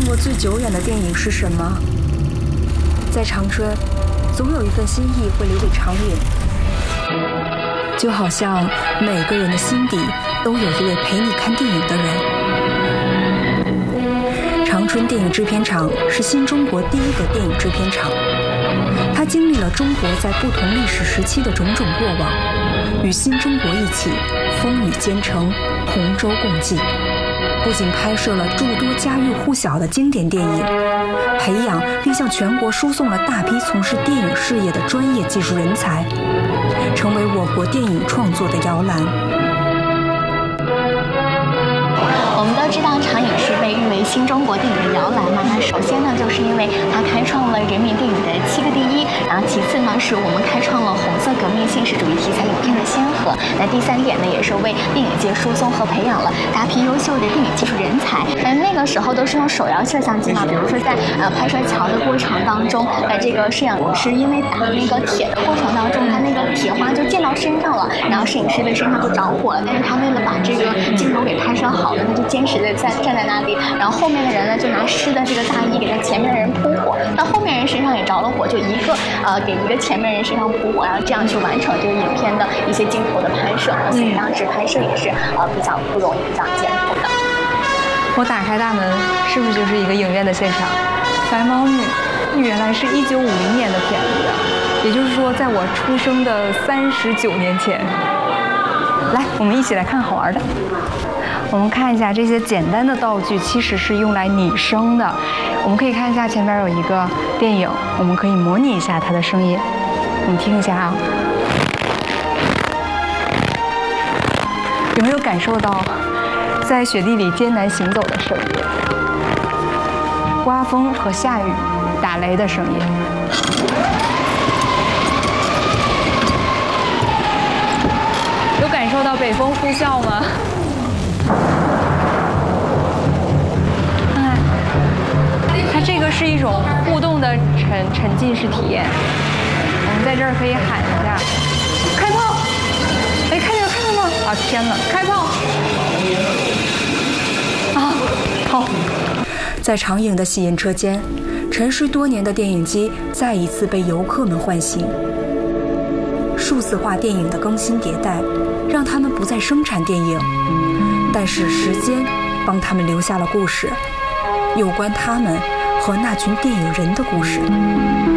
过最久远的电影是什么？在长春，总有一份心意会留给长影，就好像每个人的心底都有一位陪你看电影的人。长春电影制片厂是新中国第一个电影制片厂，它经历了中国在不同历史时期的种种过往，与新中国一起风雨兼程，同舟共济。不仅拍摄了诸多家喻户晓的经典电影，培养并向全国输送了大批从事电影事业的专业技术人才，成为我国电影创作的摇篮。 我们都知道长影是被誉为新中国电影的摇篮嘛，那首先呢，就是因为它开创了人民电影的7个第一，然后其次呢，是我们开创了红色革命现实主义题材影片的先河。那第3点呢，也是为电影界输送和培养了大批优秀的电影技术人才。那个时候都是用手摇摄像机嘛，比如说在拍摄桥的过程当中，这个摄影师因为打那个铁的过程当中，他那个铁花就溅到身上了，然后摄影师的身上就着火了，但是他为了把这个镜头给拍摄好了，他就坚持的站在那里，然后后面的人呢就拿湿的这个大衣给他前面的人扑火，那后面人身上也着了火，就一个给一个前面人身上扑火，然后这样去完成这个影片的一些镜头的拍摄。所以当时拍摄也是比较不容易，比较艰苦的。 我打开大门，是不是就是一个影院的现场？白毛女原来是1950年的片子，也就是说在我出生的39年前。来，我们一起来看好玩的。我们看一下这些简单的道具，其实是用来拟声的。我们可以看一下前边有一个电影，我们可以模拟一下它的声音。我们听一下啊，有没有感受到在雪地里艰难行走的声音？刮风和下雨、打雷的声音。有感受到北风呼啸吗？看看，它这个是一种互动的沉浸式体验。我们在这儿可以喊一下：“开炮！”哎，看到吗？啊，天哪！开炮！啊，好。 在长影的喜宴车间，沉睡多年的电影机再一次被游客们唤醒。数字化电影的更新迭代，让他们不再生产电影，但是时间帮他们留下了故事，有关他们和那群电影人的故事。